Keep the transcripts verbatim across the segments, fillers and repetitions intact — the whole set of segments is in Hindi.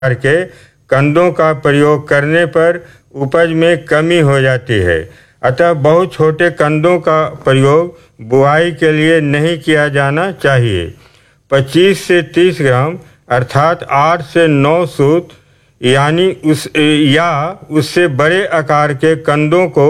के कंदों का प्रयोग करने पर उपज में कमी हो जाती है। अतः बहुत छोटे कंदों का प्रयोग बुआई के लिए नहीं किया जाना चाहिए। पच्चीस से तीस ग्राम अर्थात आठ से नौ सूत यानी उस या उससे बड़े आकार के कंदों को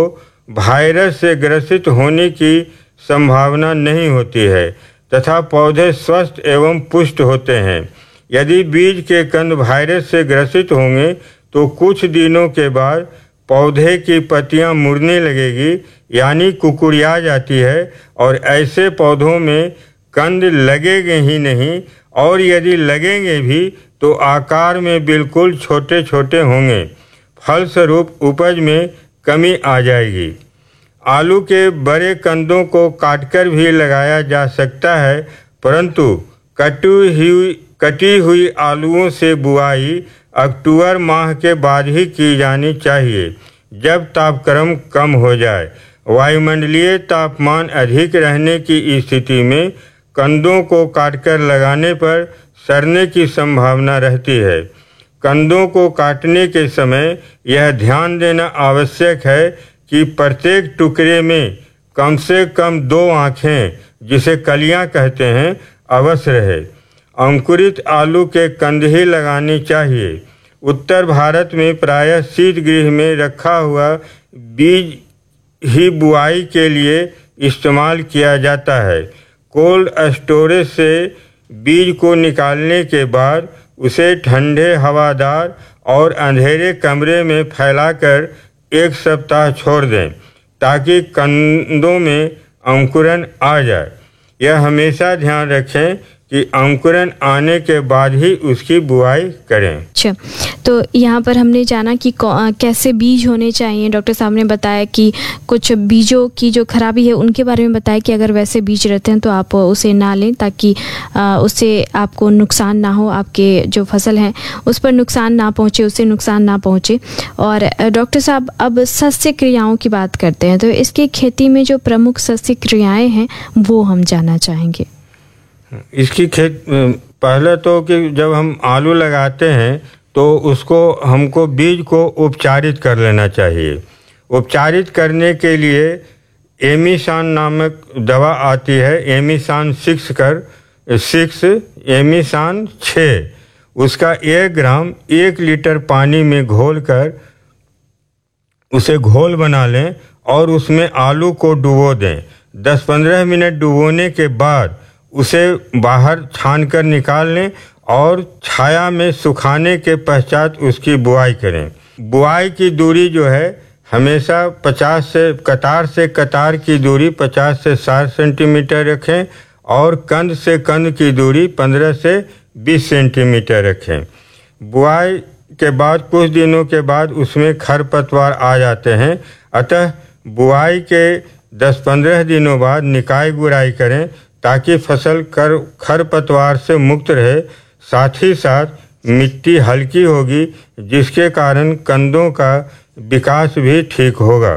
वायरस से ग्रसित होने की संभावना नहीं होती है तथा पौधे स्वस्थ एवं पुष्ट होते हैं। यदि बीज के कंद वायरस से ग्रसित होंगे तो कुछ दिनों के बाद पौधे की पत्तियां मुड़ने लगेगी यानी कुकुड़िया जाती है और ऐसे पौधों में कंद लगेंगे ही नहीं और यदि लगेंगे भी तो आकार में बिल्कुल छोटे छोटे होंगे। फलस्वरूप उपज में कमी आ जाएगी। आलू के बड़े कंदों को काटकर भी लगाया जा सकता है, परंतु कटी हुई कटी हुई आलूओं से बुआई अक्टूबर माह के बाद ही की जानी चाहिए, जब तापक्रम कम हो जाए। वायुमंडलीय तापमान अधिक रहने की स्थिति में कंदों को काटकर लगाने पर सड़ने की संभावना रहती है। कंदों को काटने के समय यह ध्यान देना आवश्यक है कि प्रत्येक टुकड़े में कम से कम दो आँखें, जिसे कलियां कहते हैं, अवश्य रहे। अंकुरित आलू के कंद ही लगानी चाहिए। उत्तर भारत में प्रायः शीतगृह में रखा हुआ बीज ही बुआई के लिए इस्तेमाल किया जाता है। कोल्ड स्टोरेज से बीज को निकालने के बाद उसे ठंडे, हवादार और अंधेरे कमरे में फैलाकर एक सप्ताह छोड़ दें ताकि कंदों में अंकुरन आ जाए। यह हमेशा ध्यान रखें कि अंकुरन आने के बाद ही उसकी बुआई करें। अच्छा, तो यहाँ पर हमने जाना कि कैसे बीज होने चाहिए। डॉक्टर साहब ने बताया कि कुछ बीजों की जो खराबी है उनके बारे में बताया कि अगर वैसे बीज रहते हैं तो आप उसे ना लें ताकि उससे आपको नुकसान ना हो, आपके जो फसल हैं उस पर नुकसान ना पहुँचे, उससे नुकसान ना पहुँचे। और डॉक्टर साहब अब सस्य क्रियाओं की बात करते हैं, तो इसकी खेती में जो प्रमुख सस्य क्रियाएँ हैं वो हम जानना चाहेंगे। इसकी खेत पहले तो कि जब हम आलू लगाते हैं तो उसको हमको बीज को उपचारित कर लेना चाहिए। उपचारित करने के लिए एमिसान नामक दवा आती है, एमिसान सिक्स कर सिक्स एमिसान छः, उसका एक ग्राम एक लीटर पानी में घोलकर उसे घोल बना लें और उसमें आलू को डुबो दें। दस पंद्रह मिनट डुबोने के बाद उसे बाहर छान कर निकाल लें और छाया में सुखाने के पश्चात उसकी बुआई करें। बुआई की दूरी जो है हमेशा पचास से कतार से कतार की दूरी पचास से साठ सेंटीमीटर रखें और कंद से कंद की दूरी पंद्रह से बीस सेंटीमीटर रखें। बुआई के बाद कुछ दिनों के बाद उसमें खरपतवार आ जाते हैं, अतः बुआई के दस पंद्रह दिनों बाद निकाई गुड़ाई करें ताकि फसल कर खरपतवार से मुक्त रहे। साथ ही साथ मिट्टी हल्की होगी जिसके कारण कंदों का विकास भी ठीक होगा।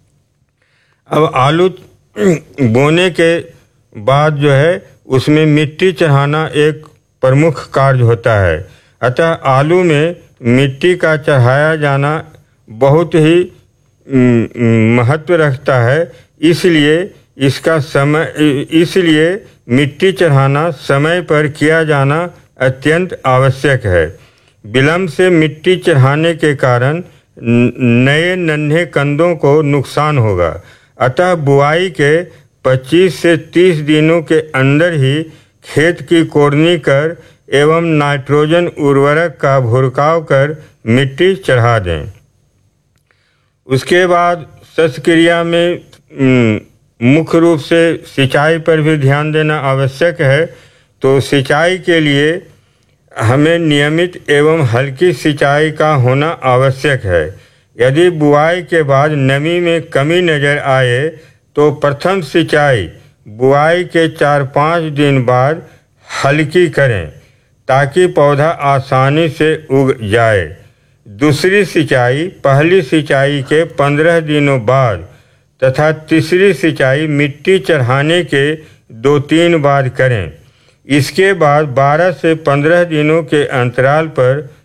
अब आलू बोने के बाद जो है उसमें मिट्टी चढ़ाना एक प्रमुख कार्य होता है, अतः आलू में मिट्टी का चढ़ाया जाना बहुत ही महत्व रखता है। इसलिए इसका समय इसलिए मिट्टी चढ़ाना समय पर किया जाना अत्यंत आवश्यक है। विलंब से मिट्टी चढ़ाने के कारण नए नन्हे कंदों को नुकसान होगा, अतः बुआई के पच्चीस से तीस दिनों के अंदर ही खेत की कोड़नी कर एवं नाइट्रोजन उर्वरक का भुरकाव कर मिट्टी चढ़ा दें। उसके बाद शस्यक्रिया में मुख्य रूप से सिंचाई पर भी ध्यान देना आवश्यक है। तो सिंचाई के लिए हमें नियमित एवं हल्की सिंचाई का होना आवश्यक है। यदि बुआई के बाद नमी में कमी नज़र आए तो प्रथम सिंचाई बुआई के चार पाँच दिन बाद हल्की करें ताकि पौधा आसानी से उग जाए। दूसरी सिंचाई पहली सिंचाई के पंद्रह दिनों बाद तथा तीसरी सिंचाई मिट्टी चढ़ाने के दो तीन बार करें। इसके बाद बारह से पंद्रह दिनों के अंतराल पर